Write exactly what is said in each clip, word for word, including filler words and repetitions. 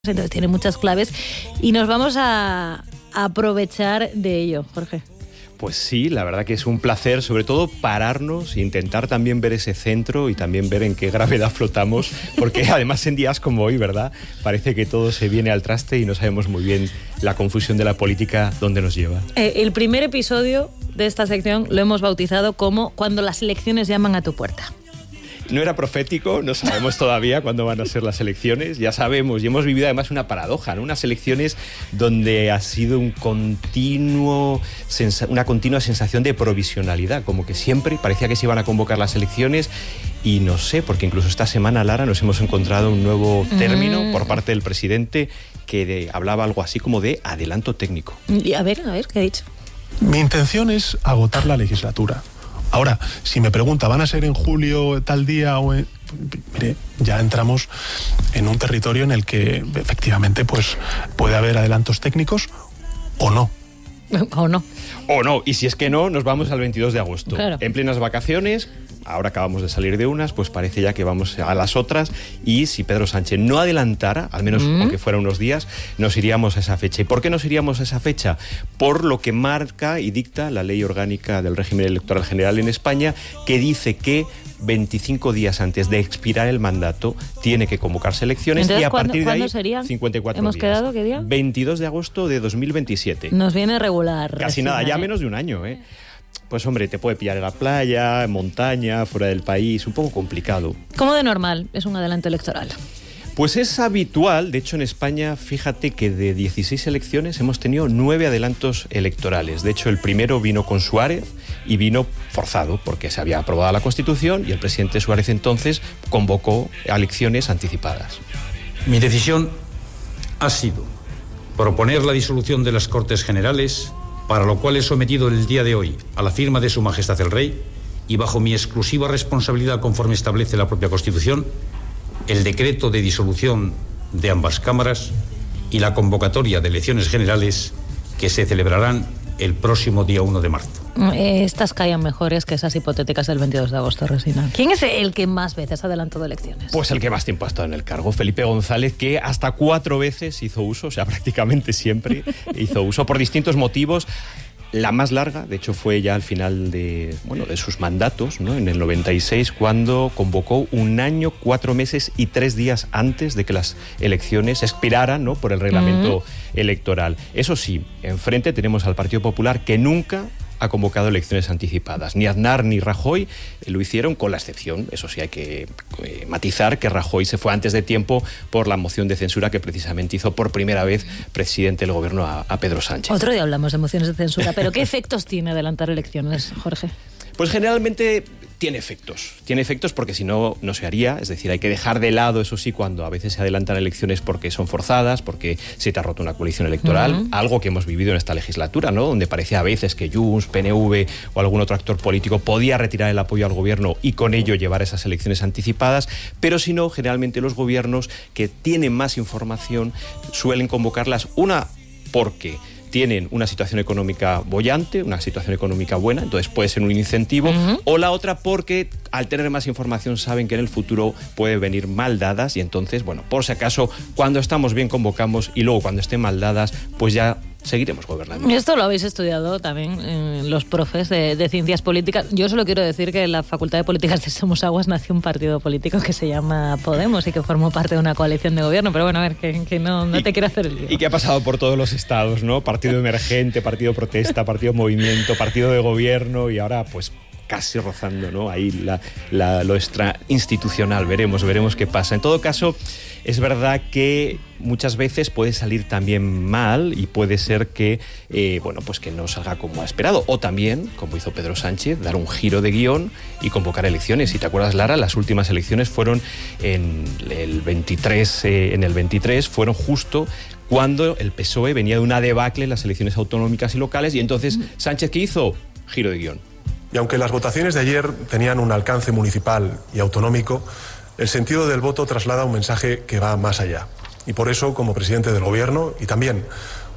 Entonces tiene muchas claves y nos vamos a aprovechar de ello, Jorge. Pues sí, la verdad que es un placer, sobre todo pararnos e intentar también ver ese centro y también ver en qué gravedad flotamos, porque además en días como hoy, ¿verdad? Parece que todo se viene al traste y no sabemos muy bien la confusión de la política dónde nos lleva. Eh, el primer episodio de esta sección lo hemos bautizado como Cuando las elecciones llaman a tu puerta. No era profético, no sabemos todavía cuándo van a ser las elecciones, ya sabemos, y hemos vivido además una paradoja, ¿no? Unas elecciones donde ha sido un continuo, una continua sensación de provisionalidad, como que siempre parecía que se iban a convocar las elecciones y no sé, porque incluso esta semana, Lara, nos hemos encontrado un nuevo término mm. por parte del presidente que de, hablaba algo así como de adelanto técnico. Y a ver, a ver, ¿qué ha dicho? Mi intención es agotar la legislatura. Ahora, si me pregunta, ¿van a ser en julio tal día o en...? Mire, ya entramos en un territorio en el que efectivamente pues puede haber adelantos técnicos o no. O no. O no, y si es que no, nos vamos al veintidós de agosto. Claro. En plenas vacaciones, ahora acabamos de salir de unas, pues parece ya que vamos a las otras, y si Pedro Sánchez no adelantara, al menos mm. aunque fuera unos días, nos iríamos a esa fecha. ¿Y por qué nos iríamos a esa fecha? Por lo que marca y dicta la Ley Orgánica del Régimen Electoral General en España, que dice que veinticinco días antes de expirar el mandato tiene que convocarse elecciones. Entonces, y a ¿cuándo, partir de ahí serían? cincuenta y cuatro ¿Hemos días. quedado qué día? veintidós de agosto de dos mil veintisiete. Nos viene regular. Casi nada, ya menos de un año, ¿eh? Pues hombre, te puede pillar en la playa, en montaña, fuera del país, un poco complicado. ¿Cómo de normal es un adelanto electoral? Pues es habitual, de hecho en España, fíjate que de dieciséis elecciones hemos tenido nueve adelantos electorales. De hecho el primero vino con Suárez y vino forzado porque se había aprobado la Constitución y el presidente Suárez entonces convocó a elecciones anticipadas. Mi decisión ha sido proponer la disolución de las Cortes Generales, para lo cual he sometido el día de hoy a la firma de Su Majestad el Rey y bajo mi exclusiva responsabilidad conforme establece la propia Constitución, el decreto de disolución de ambas cámaras y la convocatoria de elecciones generales que se celebrarán el próximo día uno de marzo. Estas callan mejores que esas hipotéticas del veintidós de agosto, Resina. ¿Quién es el que más veces ha adelantado elecciones? Pues el que más tiempo ha estado en el cargo, Felipe González, que hasta cuatro veces hizo uso, o sea, prácticamente siempre hizo uso por distintos motivos. La más larga, de hecho, fue ya al final de, bueno, de sus mandatos, ¿no? En el noventa y seis, cuando convocó un año, cuatro meses y tres días antes de que las elecciones expiraran, ¿no? Por el reglamento uh-huh. electoral. Eso sí, enfrente tenemos al Partido Popular, que nunca ha convocado elecciones anticipadas. Ni Aznar ni Rajoy lo hicieron, con la excepción, eso sí hay que eh, matizar, que Rajoy se fue antes de tiempo por la moción de censura que precisamente hizo por primera vez presidente del gobierno a, a Pedro Sánchez. Otro día hablamos de mociones de censura, pero ¿qué efectos tiene adelantar elecciones, Jorge? Pues generalmente tiene efectos. Tiene efectos porque si no, no se haría. Es decir, hay que dejar de lado, eso sí, cuando a veces se adelantan elecciones porque son forzadas, porque se te ha roto una coalición electoral. Uh-huh. Algo que hemos vivido en esta legislatura, ¿no? Donde parecía a veces que Junts, P N V o algún otro actor político podía retirar el apoyo al gobierno y con ello llevar esas elecciones anticipadas. Pero si no, generalmente los gobiernos que tienen más información suelen convocarlas, una porque tienen una situación económica boyante, una situación económica buena, entonces puede ser un incentivo, uh-huh. o la otra porque al tener más información saben que en el futuro puede venir mal dadas y entonces, bueno, por si acaso, cuando estamos bien convocamos y luego cuando estén mal dadas, pues ya seguiremos gobernando. Esto lo habéis estudiado también eh, los profes de, de ciencias políticas. Yo solo quiero decir que en la Facultad de Políticas de Somos Aguas nació un partido político que se llama Podemos y que formó parte de una coalición de gobierno, pero bueno, a ver, que, que no, no te quiero hacer el lío. Y que ha pasado por todos los estados, ¿no? Partido emergente, partido protesta, partido movimiento, partido de gobierno y ahora pues casi rozando, ¿no? Ahí la, la, lo extrainstitucional. Veremos, veremos qué pasa. En todo caso, es verdad que muchas veces puede salir también mal y puede ser que, eh, bueno, pues que no salga como ha esperado. O también, como hizo Pedro Sánchez, dar un giro de guión y convocar elecciones. Si te acuerdas, Lara, las últimas elecciones fueron en el veintitrés, eh, en el veintitrés, fueron justo cuando el P S O E venía de una debacle en las elecciones autonómicas y locales y entonces Sánchez, ¿qué hizo? Giro de guión. Y aunque las votaciones de ayer tenían un alcance municipal y autonómico, el sentido del voto traslada un mensaje que va más allá. Y por eso, como presidente del Gobierno y también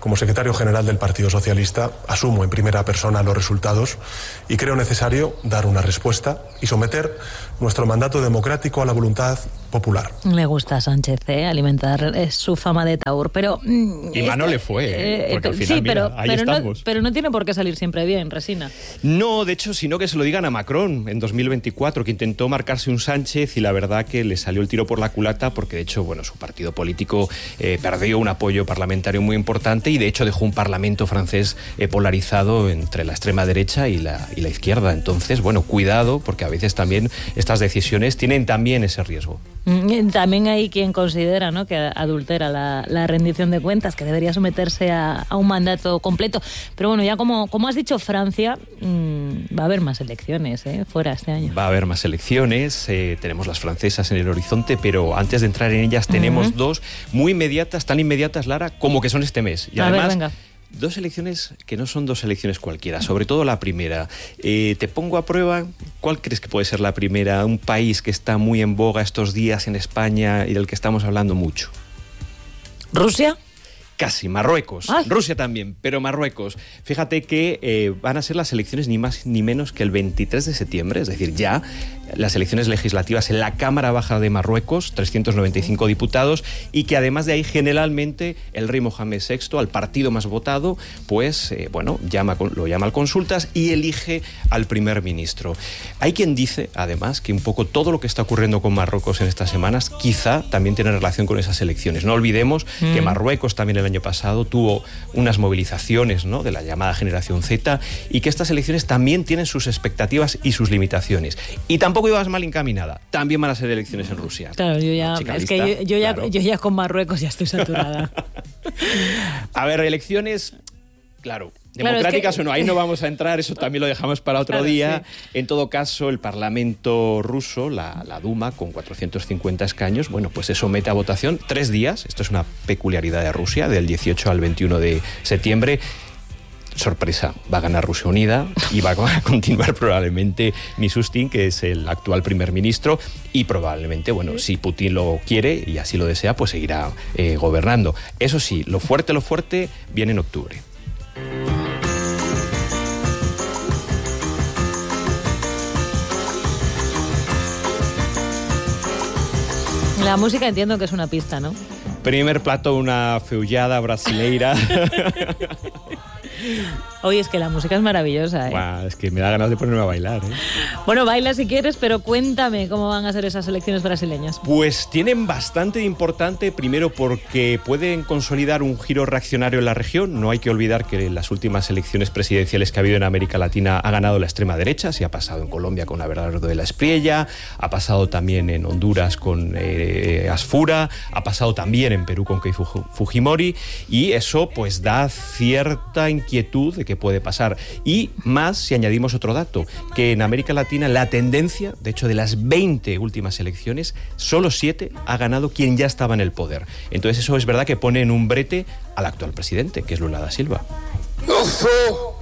como secretario general del Partido Socialista, asumo en primera persona los resultados y creo necesario dar una respuesta y someter nuestro mandato democrático a la voluntad popular. Le gusta a Sánchez ¿eh? alimentar eh, su fama de Taur, pero... Mm, y más no le fue, ¿eh? porque al final, sí, pero, mira, ahí pero estamos. No, pero no tiene por qué salir siempre bien, Resina. No, de hecho, sino que se lo digan a Macron en dos mil veinticuatro, que intentó marcarse un Sánchez y la verdad que le salió el tiro por la culata porque, de hecho, bueno, su partido político eh, perdió un apoyo parlamentario muy importante y, de hecho, dejó un parlamento francés eh, polarizado entre la extrema derecha y la, y la izquierda. Entonces, bueno, cuidado, porque a veces también estas decisiones tienen también ese riesgo. También hay quien considera ¿no? que adultera la, la rendición de cuentas, que debería someterse a, a un mandato completo. Pero bueno, ya como, como has dicho, Francia, mmm, va a haber más elecciones ¿eh? fuera este año. Va a haber más elecciones, eh, tenemos las francesas en el horizonte, pero antes de entrar en ellas tenemos uh-huh. dos muy inmediatas, tan inmediatas, Lara, como que son este mes. Y a además, ver, venga. Dos elecciones que no son dos elecciones cualquiera, sobre todo la primera. Eh, te pongo a prueba, ¿cuál crees que puede ser la primera? Un país que está muy en boga estos días en España y del que estamos hablando mucho. ¿Rusia? Casi, Marruecos. Ay. Rusia también, pero Marruecos. Fíjate que eh, van a ser las elecciones ni más ni menos que el veintitrés de septiembre, es decir, ya las elecciones legislativas en la Cámara Baja de Marruecos, trescientos noventa y cinco diputados, y que además de ahí generalmente el rey Mohamed sexto, al partido más votado, pues eh, bueno, llama, lo llama al consultas y elige al primer ministro. Hay quien dice, además, que un poco todo lo que está ocurriendo con Marruecos en estas semanas quizá también tiene relación con esas elecciones. No olvidemos mm. que Marruecos también el año pasado tuvo unas movilizaciones, ¿no?, de la llamada generación Z, y que estas elecciones también tienen sus expectativas y sus limitaciones. Y tampoco ibas mal encaminada, también van a ser elecciones en Rusia. Claro, yo ya, es lista, que yo, yo, claro. ya, yo ya con Marruecos ya estoy saturada. A ver, elecciones, claro, democráticas claro, es que... o no, ahí no vamos a entrar, eso también lo dejamos para otro claro, día. Sí. En todo caso, el Parlamento ruso, la, la Duma, con cuatrocientos cincuenta escaños, bueno, pues se somete a votación tres días. Esto es una peculiaridad de Rusia, del dieciocho al veintiuno de septiembre. Sorpresa, va a ganar Rusia Unida y va a continuar probablemente Mishustin, que es el actual primer ministro, y probablemente, bueno, si Putin lo quiere y así lo desea, pues seguirá eh, gobernando. Eso sí, lo fuerte, lo fuerte viene en octubre. La música entiendo que es una pista, ¿no? Primer plato, una feullada brasileira. Oye, es que la música es maravillosa, ¿eh? Buah, es que me da ganas de ponerme a bailar, ¿eh? Bueno, baila si quieres, pero cuéntame cómo van a ser esas elecciones brasileñas. Pues tienen bastante importante, primero porque pueden consolidar un giro reaccionario en la región. No hay que olvidar que en las últimas elecciones presidenciales que ha habido en América Latina ha ganado la extrema derecha. Se ha pasado en Colombia con Abelardo de la Espriella, ha pasado también en Honduras con eh, Asfura, ha pasado también en Perú con Keiko Fujimori, y eso pues da cierta inquietud de que puede pasar. Y más si añadimos otro dato, que en América Latina la tendencia, de hecho de las veinte últimas elecciones, solo siete ha ganado quien ya estaba en el poder. Entonces eso es verdad que pone en un brete al actual presidente, que es Lula da Silva. Eu sou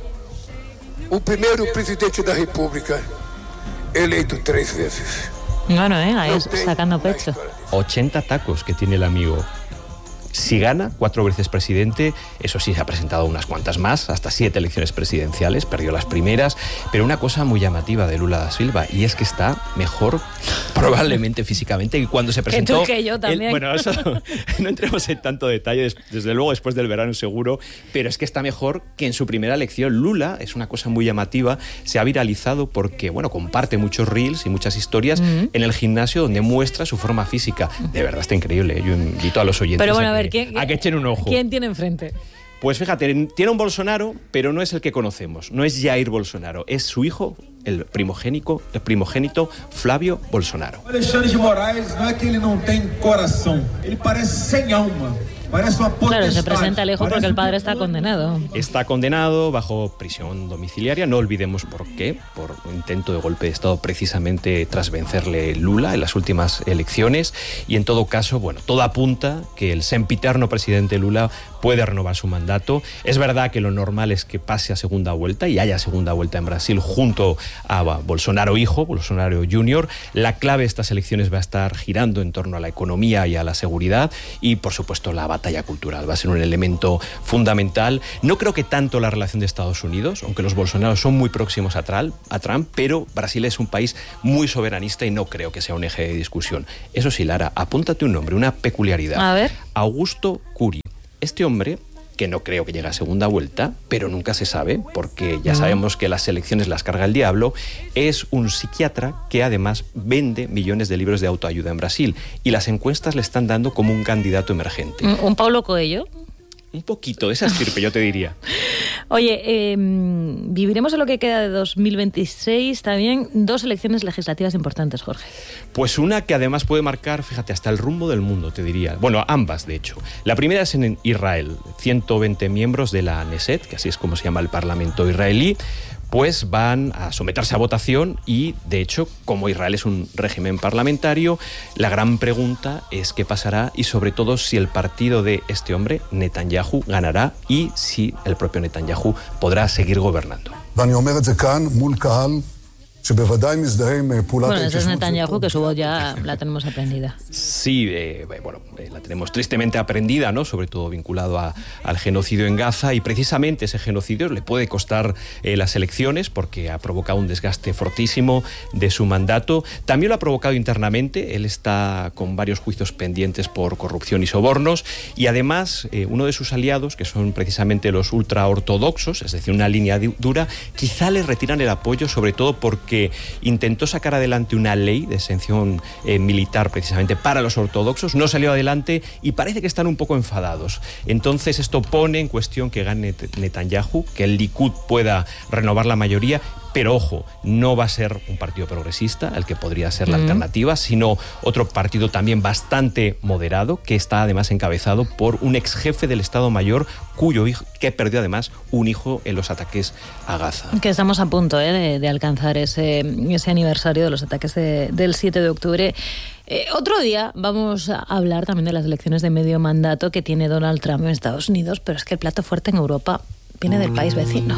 o primeiro presidente da República eleito tres veces. Bueno, eh, ahí sacando pecho. ochenta tacos que tiene el amigo. Si gana, cuatro veces presidente, eso sí, se ha presentado unas cuantas más, hasta siete elecciones presidenciales, perdió las primeras, pero una cosa muy llamativa de Lula da Silva, y es que está mejor, probablemente físicamente, que cuando se presentó... Que tú, que yo también. Él, bueno, eso no entremos en tanto detalle, desde luego después del verano seguro, pero es que está mejor que en su primera elección. Lula, es una cosa muy llamativa, se ha viralizado porque, bueno, comparte muchos reels y muchas historias uh-huh. en el gimnasio donde muestra su forma física. De verdad, está increíble, yo invito a los oyentes pero bueno, a, a que, ver, ¿quién, a que echen un ojo. ¿Quién tiene enfrente? Pues fíjate, tiene un Bolsonaro, pero no es el que conocemos, no es Jair Bolsonaro, es su hijo, el primogénico, el primogénito Flávio Bolsonaro. Alexandre de Moraes no es que él no tenga corazón, él parece sin alma. Claro, se presenta el hijo porque el padre está condenado. Está condenado bajo prisión domiciliaria, no olvidemos por qué, por un intento de golpe de Estado precisamente tras vencerle Lula en las últimas elecciones, y en todo caso, bueno, todo apunta que el sempiterno presidente Lula puede renovar su mandato. Es verdad que lo normal es que pase a segunda vuelta y haya segunda vuelta en Brasil junto a Bolsonaro hijo, Bolsonaro junior. La clave de estas elecciones va a estar girando en torno a la economía y a la seguridad y, por supuesto, la batalla batalla cultural, va a ser un elemento fundamental. No creo que tanto la relación de Estados Unidos, aunque los bolsonaros son muy próximos a Trump, a Trump, pero Brasil es un país muy soberanista y no creo que sea un eje de discusión. Eso sí, Lara, apúntate un nombre, una peculiaridad. A ver. Augusto Curi. Este hombre, que no creo que llegue a segunda vuelta, pero nunca se sabe, porque ya sabemos que las elecciones las carga el diablo, es un psiquiatra que además vende millones de libros de autoayuda en Brasil y las encuestas le están dando como un candidato emergente. ¿Un Paulo Coelho? Un poquito de esa estirpe, yo te diría. Oye, eh, viviremos en lo que queda de dos mil veintiséis también dos elecciones legislativas importantes, Jorge. Pues una que además puede marcar, fíjate, hasta el rumbo del mundo, te diría. Bueno, ambas, de hecho. La primera es en Israel. ciento veinte miembros de la Knesset, que así es como se llama el Parlamento israelí, pues van a someterse a votación y, de hecho, como Israel es un régimen parlamentario, la gran pregunta es qué pasará y, sobre todo, si el partido de este hombre, Netanyahu, ganará y si el propio Netanyahu podrá seguir gobernando. Bueno, ese es Netanyahu, que su voz ya la tenemos aprendida. Sí, eh, bueno, eh, la tenemos tristemente aprendida, ¿no? Sobre todo vinculado a, al genocidio en Gaza, y precisamente ese genocidio le puede costar eh, las elecciones porque ha provocado un desgaste fortísimo de su mandato. También lo ha provocado internamente. Él está con varios juicios pendientes por corrupción y sobornos, y además eh, uno de sus aliados, que son precisamente los ultraortodoxos, es decir, una línea dura, quizá le retiran el apoyo, sobre todo porque que intentó sacar adelante una ley de exención eh, militar precisamente para los ortodoxos, no salió adelante y parece que están un poco enfadados. Entonces esto pone en cuestión que gane Netanyahu, que el Likud pueda renovar la mayoría. Pero ojo, no va a ser un partido progresista, el que podría ser la mm. alternativa, sino otro partido también bastante moderado, que está además encabezado por un ex jefe del Estado Mayor, cuyo hijo, que perdió además un hijo en los ataques a Gaza. Que estamos a punto eh, de, de alcanzar ese, ese aniversario de los ataques de, del siete de octubre. Eh, otro día vamos a hablar también de las elecciones de medio mandato que tiene Donald Trump en Estados Unidos, pero es que el plato fuerte en Europa viene del país vecino.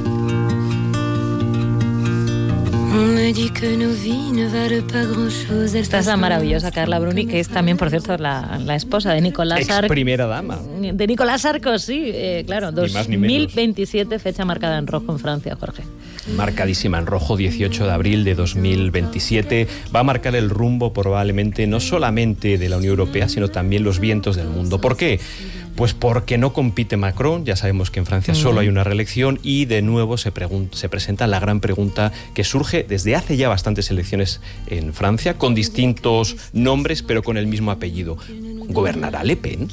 Esta es la maravillosa Carla Bruni, que es también, por cierto, la, la esposa de Nicolás Sarkozy. Ex primera dama. De Nicolás Sarkozy, eh, claro, dos mil veintisiete, fecha marcada en rojo en Francia, Jorge. Marcadísima en rojo, dieciocho de abril de dos mil veintisiete. Va a marcar el rumbo probablemente no solamente de la Unión Europea, sino también los vientos del mundo. ¿Por qué? Pues porque no compite Macron, ya sabemos que en Francia solo hay una reelección, y de nuevo se, se presenta la gran pregunta que surge desde hace ya bastantes elecciones en Francia, con distintos nombres pero con el mismo apellido. ¿Gobernará Le Pen?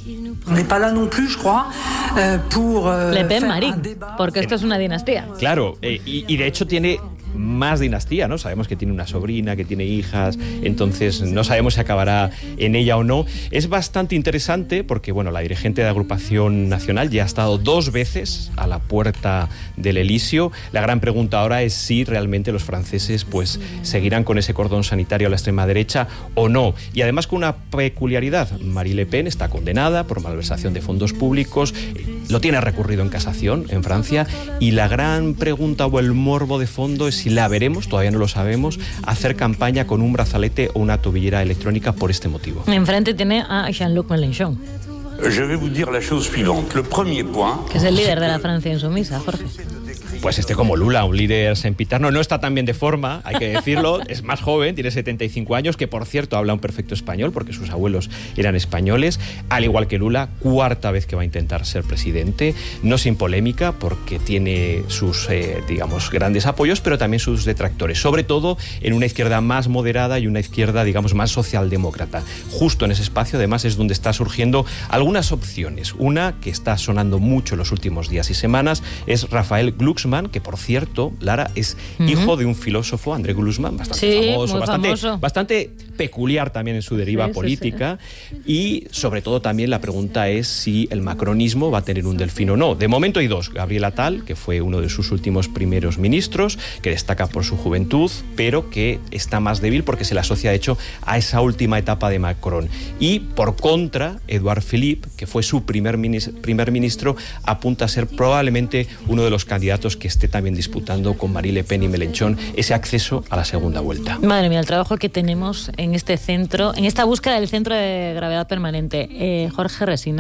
Le Pen Marie, porque esto es una dinastía. Claro, eh, y, y de hecho tiene más dinastía, ¿no? Sabemos que tiene una sobrina, que tiene hijas, entonces no sabemos si acabará en ella o no. Es bastante interesante porque, bueno, la dirigente de Agrupación Nacional ya ha estado dos veces a la puerta del Elíseo. La gran pregunta ahora es si realmente los franceses pues seguirán con ese cordón sanitario a la extrema derecha o no. Y además con una peculiaridad, Marine Le Pen está condenada por malversación de fondos públicos, lo tiene recurrido en casación en Francia, y la gran pregunta o el morbo de fondo es si la veremos, todavía no lo sabemos, hacer campaña con un brazalete o una tobillera electrónica por este motivo. Enfrente tiene a Jean-Luc Mélenchon. Je vais vous dire la chose suivante. Le premier point, que es el líder de la Francia insumisa, Jorge. Pues este como Lula, un líder sempiterno, no está tan bien de forma, hay que decirlo, es más joven, tiene setenta y cinco años, que por cierto habla un perfecto español porque sus abuelos eran españoles, al igual que Lula, cuarta vez que va a intentar ser presidente, no sin polémica porque tiene sus, eh, digamos, grandes apoyos, pero también sus detractores, sobre todo en una izquierda más moderada y una izquierda, digamos, más socialdemócrata. Justo en ese espacio, además, es donde está surgiendo algunas opciones. Una que está sonando mucho en los últimos días y semanas es Rafael Glucksmann, que por cierto, Lara, es uh-huh. hijo de un filósofo, André Glucksmann, bastante sí, famoso, bastante, famoso, bastante peculiar también en su deriva sí, política, sí, sí. Y sobre todo también la pregunta es si el macronismo va a tener un delfín o no. De momento hay dos, Gabriel Attal, que fue uno de sus últimos primeros ministros, que destaca por su juventud, pero que está más débil porque se le asocia de hecho a esa última etapa de Macron. Y por contra, Edouard Philippe, que fue su primer, minis- primer ministro, apunta a ser probablemente uno de los candidatos que esté también disputando con Marine Le Pen y Mélenchon ese acceso a la segunda vuelta. Madre mía, el trabajo que tenemos en este centro, en esta búsqueda del centro de gravedad permanente. Eh, Jorge Resina.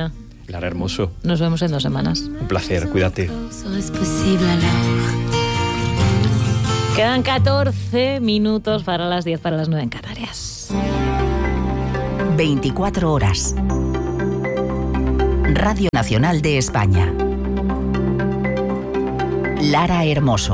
Lara Hermoso. Nos vemos en dos semanas. Un placer, cuídate. Quedan catorce minutos para las diez, para las nueve en Canarias. veinticuatro horas. Radio Nacional de España. Lara Hermoso.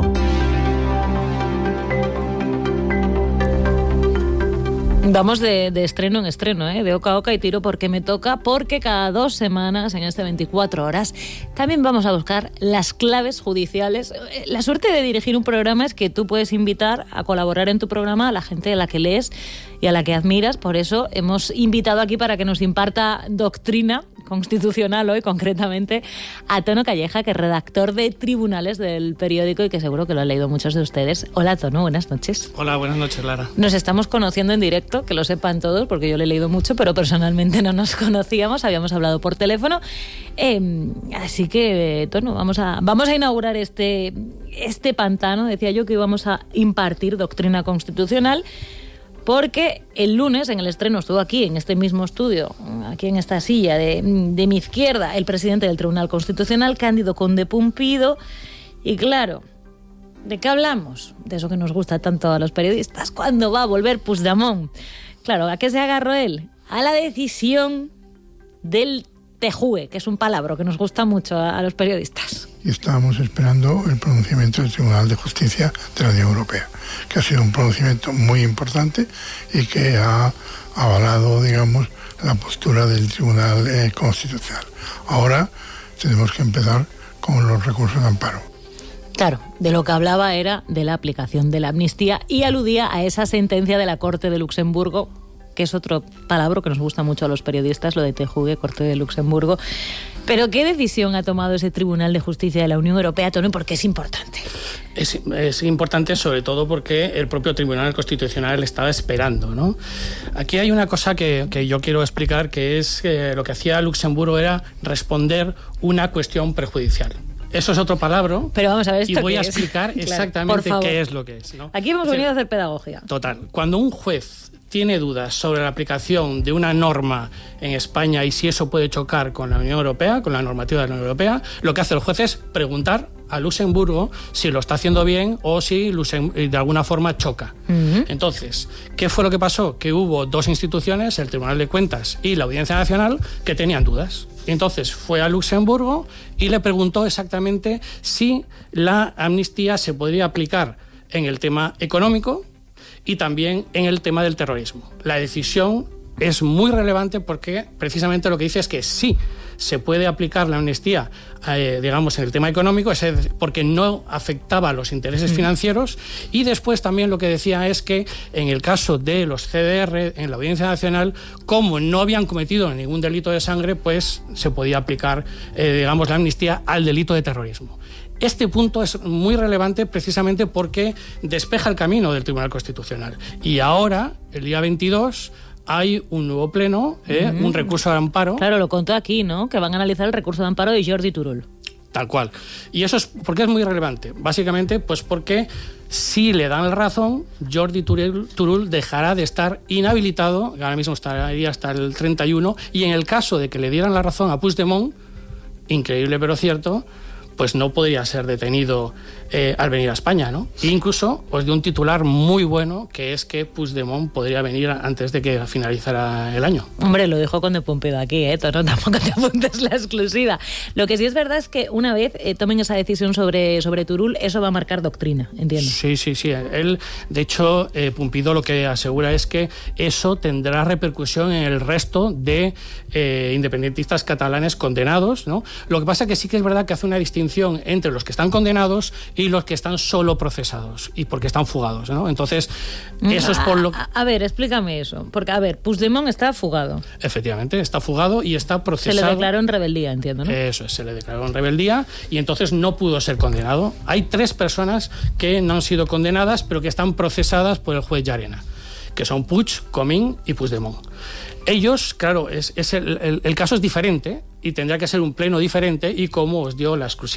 Vamos de, de estreno en estreno, ¿eh? de oca a oca y tiro porque me toca, porque cada dos semanas en este veinticuatro horas también vamos a buscar las claves judiciales. La suerte de dirigir un programa es que tú puedes invitar a colaborar en tu programa a la gente a la que lees y a la que admiras. Por eso hemos invitado aquí para que nos imparta doctrina constitucional hoy, concretamente, a Tono Calleja, que es redactor de Tribunales del periódico y que seguro que lo han leído muchos de ustedes. Hola, Tono, buenas noches. Hola, buenas noches, Lara. Nos estamos conociendo en directo, que lo sepan todos, porque yo le he leído mucho, pero personalmente no nos conocíamos, habíamos hablado por teléfono. Eh, así que, Tono, vamos a, vamos a inaugurar este, este pantano. Decía yo que íbamos a impartir doctrina constitucional, porque el lunes, en el estreno, estuvo aquí, en este mismo estudio, aquí en esta silla de, de mi izquierda, el presidente del Tribunal Constitucional, Cándido Conde Pumpido. Y claro, ¿de qué hablamos? De eso que nos gusta tanto a los periodistas. ¿Cuándo va a volver Puigdemont? Claro, ¿a qué se agarró él? A la decisión del T J U E, que es un palabra que nos gusta mucho a, a los periodistas. Y estábamos esperando el pronunciamiento del Tribunal de Justicia de la Unión Europea, que ha sido un pronunciamiento muy importante y que ha avalado, digamos, la postura del Tribunal eh, Constitucional. Ahora tenemos que empezar con los recursos de amparo. Claro, de lo que hablaba era de la aplicación de la amnistía y aludía a esa sentencia de la Corte de Luxemburgo, que es otro palabra que nos gusta mucho a los periodistas, lo de T J U E, Corte de Luxemburgo. Pero ¿qué decisión ha tomado ese Tribunal de Justicia de la Unión Europea, Tono, y por qué es importante? Es, es importante sobre todo porque el propio Tribunal Constitucional estaba esperando, ¿no? Aquí hay una cosa que, que yo quiero explicar, que es que lo que hacía Luxemburgo era responder una cuestión prejudicial. Eso es otro palabra. Pero vamos a ver, ¿esto y voy qué a es? explicar Claro, exactamente qué es lo que es, ¿no? Aquí hemos venido a hacer pedagogía. Total. Cuando un juez tiene dudas sobre la aplicación de una norma en España y si eso puede chocar con la Unión Europea, con la normativa de la Unión Europea, lo que hace el juez es preguntar a Luxemburgo si lo está haciendo bien o si de alguna forma choca. Uh-huh. Entonces, ¿qué fue lo que pasó? Que hubo dos instituciones, el Tribunal de Cuentas y la Audiencia Nacional, que tenían dudas. Y entonces fue a Luxemburgo y le preguntó exactamente si la amnistía se podría aplicar en el tema económico y también en el tema del terrorismo. La decisión es muy relevante porque precisamente lo que dice es que sí se puede aplicar la amnistía, eh, digamos, en el tema económico, es porque no afectaba a los intereses financieros, y después también lo que decía es que en el caso de los C D R en la Audiencia Nacional, como no habían cometido ningún delito de sangre, pues se podía aplicar, eh, digamos, la amnistía al delito de terrorismo. Este punto es muy relevante precisamente porque despeja el camino del Tribunal Constitucional. Y ahora, el día veintidós, hay un nuevo pleno, ¿eh? uh-huh. un recurso de amparo. Claro, lo contó aquí, ¿no? Que van a analizar el recurso de amparo de Jordi Turull. Tal cual. Y eso es porque es muy relevante. Básicamente, pues porque si le dan la razón, Jordi Turull, Turull dejará de estar inhabilitado, ahora mismo estaría hasta el treinta y uno, y en el caso de que le dieran la razón a Puigdemont, increíble pero cierto, pues no podría ser detenido eh, al venir a España, ¿no? E incluso os dio un titular muy bueno, que es que Puigdemont podría venir antes de que finalizara el año. Hombre, lo dijo Conde Pumpido aquí, ¿eh? No, tampoco te apuntes la exclusiva. Lo que sí es verdad es que una vez eh, tomen esa decisión sobre, sobre Turull, eso va a marcar doctrina, entiendo. Sí, sí, sí. Él, de hecho, eh, Pumpido lo que asegura es que eso tendrá repercusión en el resto de eh, independentistas catalanes condenados, ¿no? Lo que pasa es que sí que es verdad que hace una distinción entre los que están condenados y los que están solo procesados y porque están fugados, ¿no? Entonces, eso es por lo que... A, a ver, explícame eso. Porque, a ver, Puigdemont está fugado. Efectivamente, está fugado y está procesado. Se le declaró en rebeldía, entiendo, ¿no? Eso es, se le declaró en rebeldía y entonces no pudo ser condenado. Hay tres personas que no han sido condenadas, pero que están procesadas por el juez Llarena, que son Puig, Comín y Puigdemont. Ellos, claro, es, es el, el, el caso es diferente y tendrá que ser un pleno diferente, y como os dio la exclusiva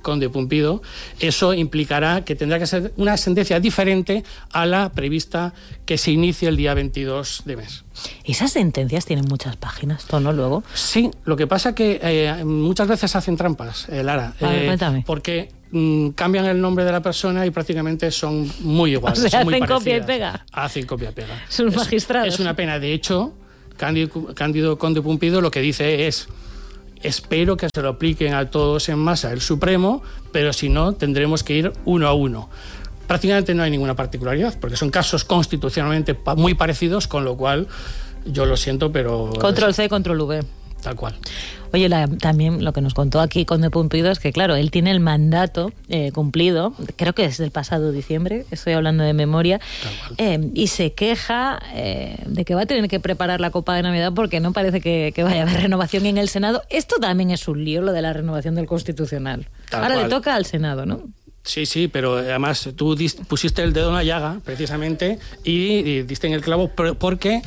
Conde Pumpido, eso implicará que tendrá que ser una sentencia diferente a la prevista que se inicie el día veintidós de mes. Esas sentencias tienen muchas páginas, ¿no? Luego. Sí, lo que pasa que eh, muchas veces hacen trampas, eh, Lara. A ver, eh, cuéntame. Porque mm, cambian el nombre de la persona y prácticamente son muy iguales. O sea, son muy hacen copia y parecidas. pega. Hacen copia y pega. Son es, magistrados. Es una pena. De hecho, Cándido, Cándido Conde Pumpido lo que dice es: espero que se lo apliquen a todos en masa el Supremo, pero si no, tendremos que ir uno a uno. Prácticamente no hay ninguna particularidad, porque son casos constitucionalmente muy parecidos, con lo cual yo lo siento, pero... Control C, control V. Tal cual. Oye, la, también lo que nos contó aquí Conde Pumpido es que, claro, él tiene el mandato eh, cumplido, creo que desde el pasado diciembre, estoy hablando de memoria, eh, y se queja eh, de que va a tener que preparar la Copa de Navidad porque no parece que, que vaya a haber renovación en el Senado. Esto también es un lío, lo de la renovación del Constitucional. Tal Ahora cual. le toca al Senado, ¿no? Sí, sí, pero además tú dist- pusiste el dedo en la llaga, precisamente, y, y diste en el clavo porque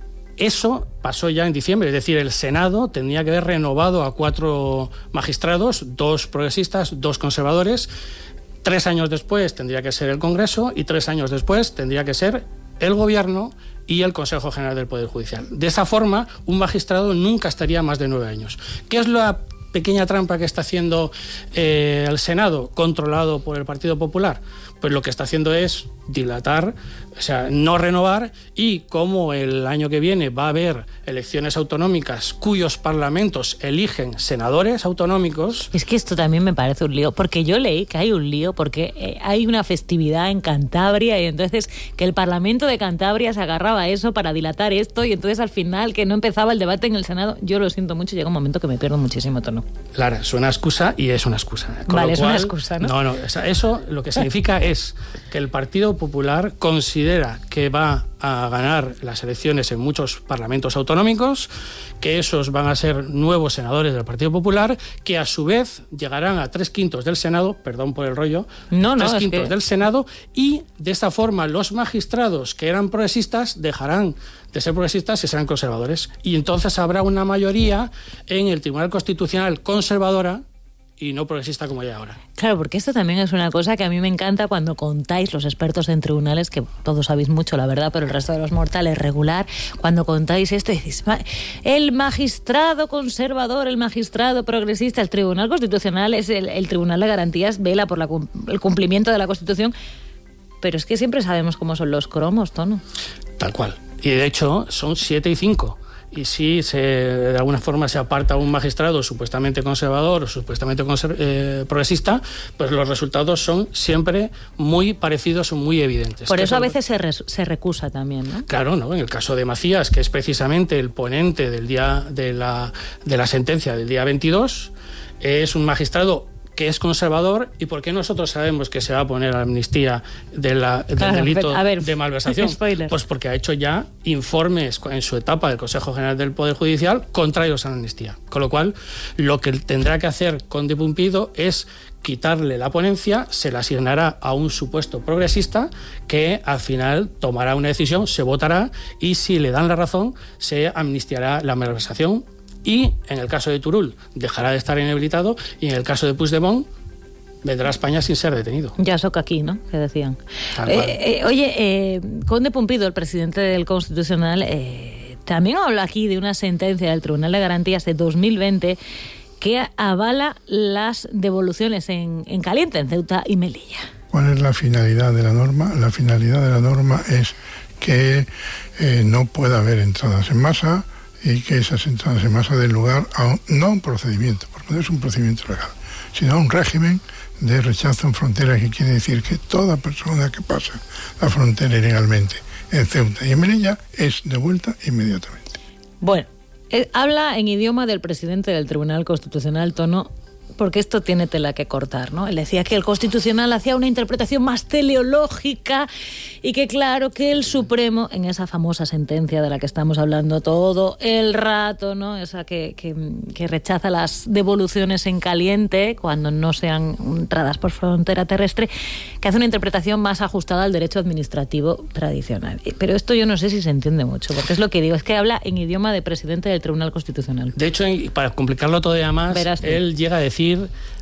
eso pasó ya en diciembre. Es decir, el Senado tendría que haber renovado a cuatro magistrados, dos progresistas, dos conservadores. Tres años después tendría que ser el Congreso y tres años después tendría que ser el Gobierno y el Consejo General del Poder Judicial. De esa forma, un magistrado nunca estaría más de nueve años. ¿Qué es la pequeña trampa que está haciendo eh, el Senado, controlado por el Partido Popular? Pues lo que está haciendo es dilatar, o sea, no renovar, y como el año que viene va a haber elecciones autonómicas cuyos parlamentos eligen senadores autonómicos... Es que esto también me parece un lío, porque yo leí que hay un lío, porque eh, hay una festividad en Cantabria y entonces que el Parlamento de Cantabria se agarraba a eso para dilatar esto y entonces al final que no empezaba el debate en el Senado. Yo lo siento mucho, llega un momento que me pierdo muchísimo tono. Lara, suena excusa y es una excusa. Con Vale, lo es cual, una excusa, ¿no? No, no, o sea, eso lo que significa es que el Partido Popular considera que va a ganar las elecciones en muchos parlamentos autonómicos, que esos van a ser nuevos senadores del Partido Popular, que a su vez llegarán a tres quintos del Senado, perdón por el rollo, no, no, tres es quintos que... del Senado, y de esta forma los magistrados que eran progresistas dejarán de ser progresistas y serán conservadores. Y entonces habrá una mayoría en el Tribunal Constitucional conservadora y no progresista como hay ahora. Claro, porque esto también es una cosa que a mí me encanta cuando contáis, los expertos en tribunales, que todos sabéis mucho, la verdad, pero el resto de los mortales regular, cuando contáis esto, decís, el magistrado conservador, el magistrado progresista, el Tribunal Constitucional es el, el Tribunal de Garantías, vela por la, el cumplimiento de la Constitución, pero es que siempre sabemos cómo son los cromos, Tono. Tal cual. Y de hecho son siete y cinco. Y si se, de alguna forma se aparta un magistrado supuestamente conservador o supuestamente conser- eh, progresista, pues los resultados son siempre muy parecidos o muy evidentes. Por eso a es veces se, res- se recusa también, ¿no? Claro, ¿no? En el caso de Macías, que es precisamente el ponente del día de la, de la sentencia del día veintidós, es un magistrado que es conservador. ¿Y por qué nosotros sabemos que se va a poner amnistía de la, del claro, delito a ver, de malversación? Spoiler. Pues porque ha hecho ya informes en su etapa del Consejo General del Poder Judicial contrarios a la amnistía. Con lo cual, lo que tendrá que hacer Conde Pumpido es quitarle la ponencia, se la asignará a un supuesto progresista que al final tomará una decisión, se votará y si le dan la razón, se amnistiará la malversación. Y en el caso de Turull dejará de estar inhabilitado y en el caso de Puigdemont vendrá a España sin ser detenido. Ya soca aquí, ¿no? Que decían. Eh, eh, oye, eh, Conde Pumpido, el presidente del Constitucional, eh, también habla aquí de una sentencia del Tribunal de Garantías de dos mil veinte que avala las devoluciones en, en caliente, en Ceuta y Melilla. ¿Cuál es la finalidad de la norma? La finalidad de la norma es que eh, no pueda haber entradas en masa y que esas entradas en masa den lugar a un, no a un procedimiento, porque no es un procedimiento legal, sino a un régimen de rechazo en frontera, que quiere decir que toda persona que pasa la frontera ilegalmente en Ceuta y en Melilla es devuelta inmediatamente. Bueno, eh, habla en idioma del presidente del Tribunal Constitucional, Tono, porque esto tiene tela que cortar, ¿no? Él decía que el Constitucional hacía una interpretación más teleológica y que claro que el Supremo, en esa famosa sentencia de la que estamos hablando todo el rato, ¿no? Esa que, que, que rechaza las devoluciones en caliente cuando no sean entradas por frontera terrestre, que hace una interpretación más ajustada al derecho administrativo tradicional. Pero esto yo no sé si se entiende mucho, porque es lo que digo, es que habla en idioma de presidente del Tribunal Constitucional. De hecho, para complicarlo todavía más, él llega a decir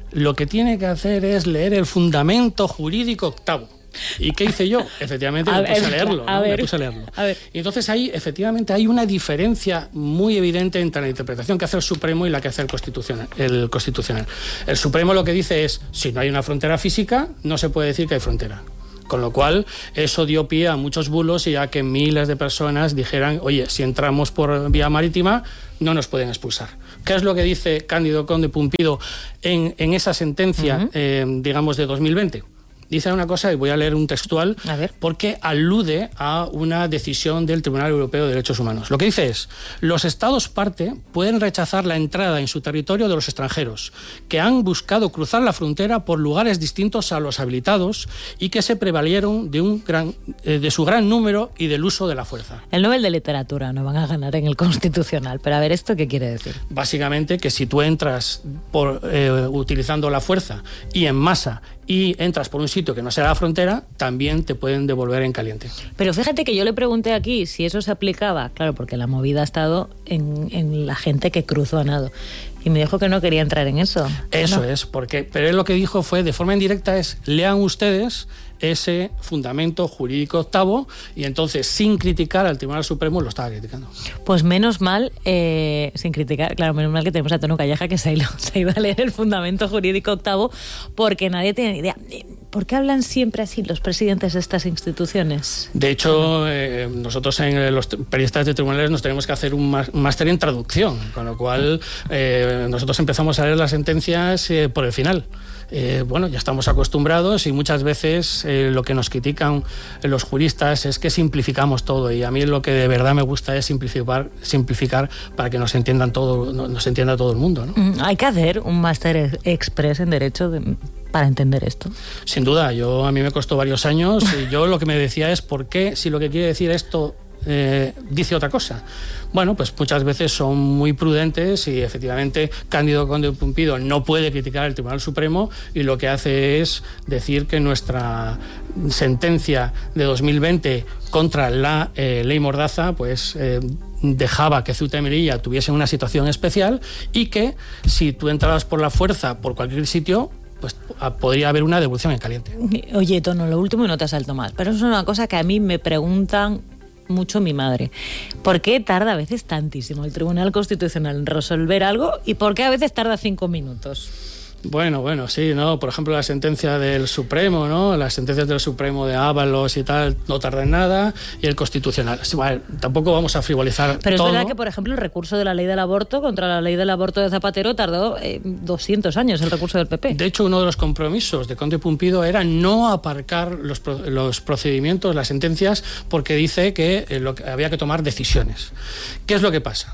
lo que tiene que hacer es leer el fundamento jurídico octavo. ¿Y qué hice yo? Efectivamente me puse a leerlo, ¿no? me puse a leerlo. A ver. Y entonces ahí, efectivamente, hay una diferencia muy evidente entre la interpretación que hace el Supremo y la que hace el Constitucional. El Constitucional. El Supremo lo que dice es, si no hay una frontera física, no se puede decir que hay frontera. Con lo cual, eso dio pie a muchos bulos y a que miles de personas dijeran, oye, si entramos por vía marítima, no nos pueden expulsar. ¿Qué es lo que dice Cándido Conde Pumpido en, en esa sentencia, uh-huh. eh, digamos, de dos mil veinte? Dice una cosa, y voy a leer un textual, a ver. porque alude a una decisión del Tribunal Europeo de Derechos Humanos. Lo que dice es, los Estados parte pueden rechazar la entrada en su territorio de los extranjeros que han buscado cruzar la frontera por lugares distintos a los habilitados y que se prevalieron de, un gran, eh, de su gran número y del uso de la fuerza. El Nobel de Literatura no van a ganar en el Constitucional, pero a ver, ¿esto qué quiere decir? Básicamente que si tú entras por, eh, utilizando la fuerza y en masa y entras por un sitio que no sea la frontera, también te pueden devolver en caliente. Pero fíjate que yo le pregunté aquí si eso se aplicaba, claro, porque la movida ha estado en, en la gente que cruzó a nado, y me dijo que no quería entrar en eso. Eso ¿no? es, porque pero él lo que dijo fue, de forma indirecta, es, lean ustedes ese fundamento jurídico octavo, y entonces, sin criticar al Tribunal Supremo, lo estaba criticando. Pues menos mal, eh, sin criticar, claro, menos mal que tenemos a Tono Calleja, que se ha, ido, se ha ido a leer el fundamento jurídico octavo, porque nadie tiene ni idea. ¿Por qué hablan siempre así los presidentes de estas instituciones? De hecho, eh, nosotros en los periodistas de tribunales nos tenemos que hacer un máster en traducción, con lo cual eh, nosotros empezamos a leer las sentencias eh, por el final. Eh, bueno, ya estamos acostumbrados y muchas veces eh, lo que nos critican los juristas es que simplificamos todo, y a mí lo que de verdad me gusta es simplificar, simplificar para que nos entiendan todo, nos entienda todo el mundo, ¿no? Mm, hay que hacer un máster express en Derecho de, para entender esto. Sin duda, yo a mí me costó varios años y yo lo que me decía es ¿por qué, si lo que quiere decir esto Eh, dice otra cosa? Bueno, pues muchas veces son muy prudentes y efectivamente Cándido Conde Pumpido no puede criticar al Tribunal Supremo, y lo que hace es decir que nuestra sentencia de dos mil veinte contra la eh, ley Mordaza pues eh, dejaba que Ceuta y Melilla tuviesen una situación especial, y que si tú entrabas por la fuerza por cualquier sitio, pues podría haber una devolución en caliente. Oye, Tono, lo último y no te asalto más, pero eso es una cosa que a mí me preguntan mucho mi madre. ¿Por qué tarda a veces tantísimo el Tribunal Constitucional en resolver algo, y por qué a veces tarda cinco minutos? Bueno, bueno, sí, ¿no? Por ejemplo, la sentencia del Supremo, ¿no? Las sentencias del Supremo de Ábalos y tal no tardan nada, y el Constitucional. Bueno, tampoco vamos a frivolizar Pero todo. Es verdad que, por ejemplo, el recurso de la ley del aborto contra la ley del aborto de Zapatero tardó eh, doscientos años, el recurso del P P. De hecho, uno de los compromisos de Conde Pumpido era no aparcar los, los procedimientos, las sentencias, porque dice que, eh, lo que había que tomar decisiones. ¿Qué es lo que pasa?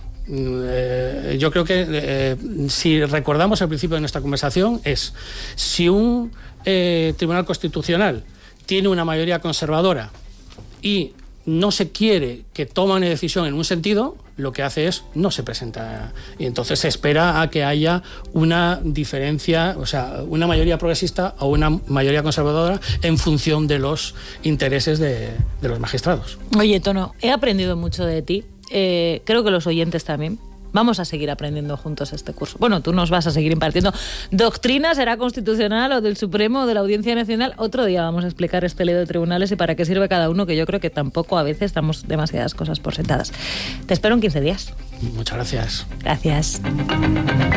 Eh, yo creo que eh, si recordamos al principio de nuestra conversación, es si un eh, Tribunal Constitucional tiene una mayoría conservadora y no se quiere que tome una decisión en un sentido, lo que hace es no se presenta, y entonces se espera a que haya una diferencia, o sea, una mayoría progresista o una mayoría conservadora en función de los intereses de, de los magistrados. Oye, Tono, he aprendido mucho de ti. Eh, creo que los oyentes también. Vamos a seguir aprendiendo juntos este curso. Bueno, tú nos vas a seguir impartiendo doctrina, será constitucional o del Supremo o de la Audiencia Nacional. Otro día vamos a explicar este lío de tribunales y para qué sirve cada uno, que yo creo que tampoco a veces damos demasiadas cosas por sentadas. Te espero en quince días. Muchas gracias. Gracias.